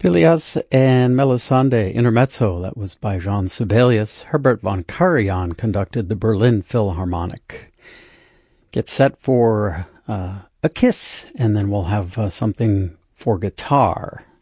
Phileas and Melisande Intermezzo, that was by Jean Sibelius. Herbert von Karajan conducted the Berlin Philharmonic. Get set for a kiss, and then we'll have something for guitar.